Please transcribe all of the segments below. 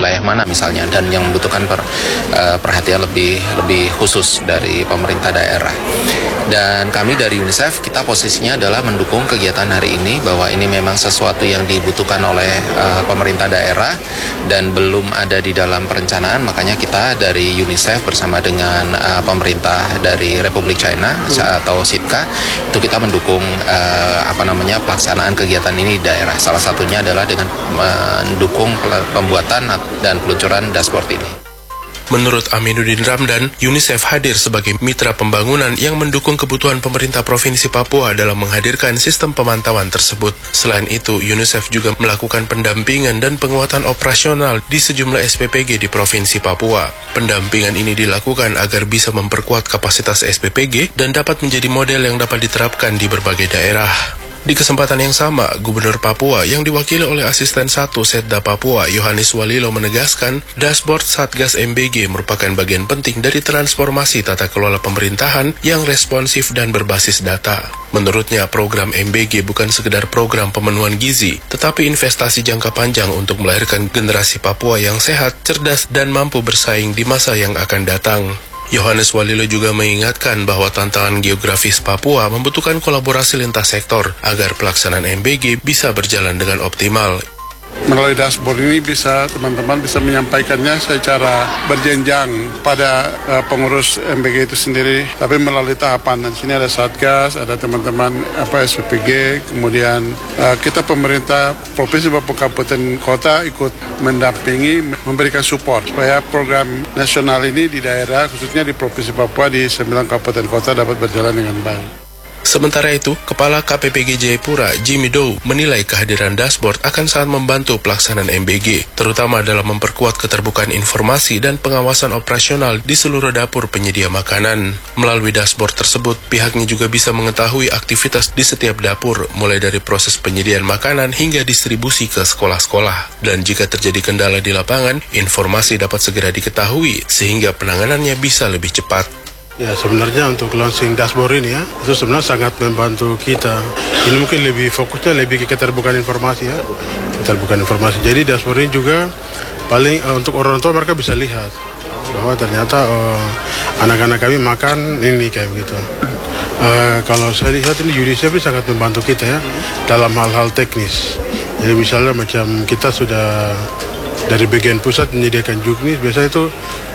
wilayah mana misalnya, dan yang membutuhkan perhatian lebih khusus dari pemerintah daerah. Dan kami dari UNICEF, kita posisinya adalah mendukung kegiatan hari ini, bahwa ini memang sesuatu yang dibutuhkan oleh pemerintah daerah dan belum ada di dalam perencanaan. Makanya kita dari UNICEF bersama dengan pemerintah dari Republik China atau SIPCA, itu kita mendukung pelaksanaan kegiatan ini di daerah. Salah satunya adalah dengan mendukung pembuatan dan peluncuran dashboard ini. Menurut Aminuddin Ramdan, UNICEF hadir sebagai mitra pembangunan yang mendukung kebutuhan pemerintah Provinsi Papua dalam menghadirkan sistem pemantauan tersebut. Selain itu, UNICEF juga melakukan pendampingan dan penguatan operasional di sejumlah SPPG di Provinsi Papua. Pendampingan ini dilakukan agar bisa memperkuat kapasitas SPPG dan dapat menjadi model yang dapat diterapkan di berbagai daerah. Di kesempatan yang sama, Gubernur Papua yang diwakili oleh Asisten 1 Setda Papua, Yohanes Walilo menegaskan, dashboard Satgas MBG merupakan bagian penting dari transformasi tata kelola pemerintahan yang responsif dan berbasis data. Menurutnya, program MBG bukan sekedar program pemenuhan gizi, tetapi investasi jangka panjang untuk melahirkan generasi Papua yang sehat, cerdas, dan mampu bersaing di masa yang akan datang. Yohanes Walilo juga mengingatkan bahwa tantangan geografis Papua membutuhkan kolaborasi lintas sektor agar pelaksanaan MBG bisa berjalan dengan optimal. Melalui dashboard ini teman-teman bisa menyampaikannya secara berjenjang pada pengurus MBG itu sendiri, tapi melalui tahapan. Dan sini ada Satgas, ada teman-teman SPPG, kemudian kita pemerintah Provinsi Papua Kabupaten Kota ikut mendampingi, memberikan support supaya program nasional ini di daerah, khususnya di Provinsi Papua di 9 Kabupaten Kota dapat berjalan dengan baik. Sementara itu, Kepala KPPG Jayapura, Jimmy Dow, menilai kehadiran dashboard akan sangat membantu pelaksanaan MBG, terutama dalam memperkuat keterbukaan informasi dan pengawasan operasional di seluruh dapur penyedia makanan. Melalui dashboard tersebut, pihaknya juga bisa mengetahui aktivitas di setiap dapur, mulai dari proses penyediaan makanan hingga distribusi ke sekolah-sekolah. Dan jika terjadi kendala di lapangan, informasi dapat segera diketahui, sehingga penanganannya bisa lebih cepat. Ya, sebenarnya untuk launching dashboard ini itu sebenarnya sangat membantu kita. Ini mungkin fokusnya lebih ke keterbukaan informasi ya. Keterbukaan informasi. Jadi dashboard ini juga paling untuk orang tua mereka bisa lihat bahwa ternyata anak-anak kami makan ini kayak begitu. Kalau saya lihat ini UNICEF ini sangat membantu kita ya dalam hal-hal teknis. Jadi misalnya macam kita sudah dari bagian pusat menyediakan juknis, biasanya itu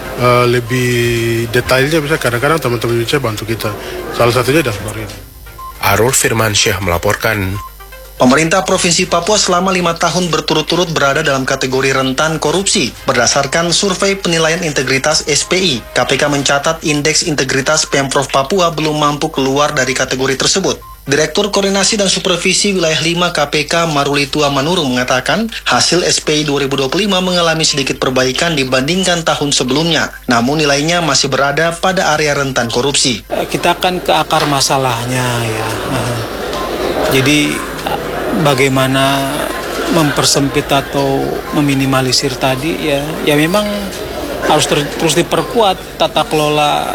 lebih detailnya bisa kadang-kadang teman-teman Indonesia bantu kita. Salah satunya dashboard ini. Arul Firmansyah melaporkan. Pemerintah Provinsi Papua selama 5 tahun berturut-turut berada dalam kategori rentan korupsi. Berdasarkan survei penilaian integritas SPI, KPK mencatat indeks integritas Pemprov Papua belum mampu keluar dari kategori tersebut. Direktur Koordinasi dan Supervisi Wilayah 5 KPK Marulitua Manurung mengatakan hasil SPI 2025 mengalami sedikit perbaikan dibandingkan tahun sebelumnya, namun nilainya masih berada pada area rentan korupsi. Kita akan ke akar masalahnya ya. Jadi bagaimana mempersempit atau meminimalisir tadi ya memang harus terus diperkuat tata kelola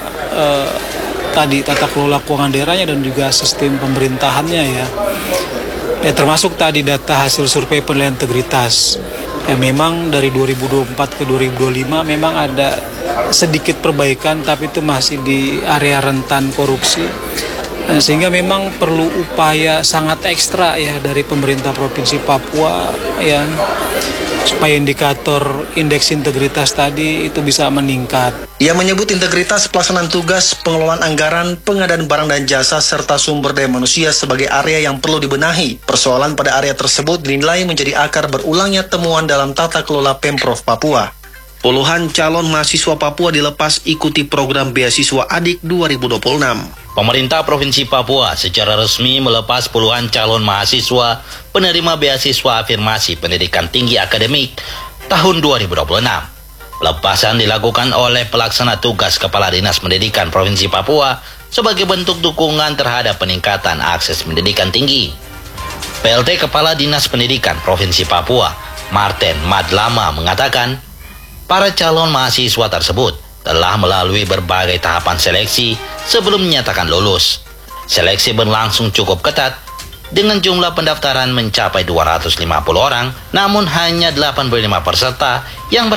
tata kelola keuangan daerahnya dan juga sistem pemerintahannya ya. Termasuk tadi data hasil survei penilaian integritas. Ya memang dari 2024 ke 2025 memang ada sedikit perbaikan, tapi itu masih di area rentan korupsi. Sehingga memang perlu upaya sangat ekstra ya dari pemerintah Provinsi Papua ya, supaya indikator indeks integritas tadi itu bisa meningkat. Ia menyebut integritas pelaksanaan tugas, pengelolaan anggaran, pengadaan barang dan jasa, serta sumber daya manusia sebagai area yang perlu dibenahi. Persoalan pada area tersebut dinilai menjadi akar berulangnya temuan dalam tata kelola Pemprov Papua. Puluhan calon mahasiswa Papua dilepas ikuti program beasiswa Adik 2026. Pemerintah Provinsi Papua secara resmi melepas puluhan calon mahasiswa penerima beasiswa afirmasi pendidikan tinggi akademik tahun 2026. Pelepasan dilakukan oleh pelaksana tugas Kepala Dinas Pendidikan Provinsi Papua sebagai bentuk dukungan terhadap peningkatan akses pendidikan tinggi. PLT Kepala Dinas Pendidikan Provinsi Papua, Martin Madlama, mengatakan para calon mahasiswa tersebut telah melalui berbagai tahapan seleksi sebelum menyatakan lulus. Seleksi berlangsung cukup ketat dengan jumlah pendaftaran mencapai 250 orang, namun hanya 85 peserta yang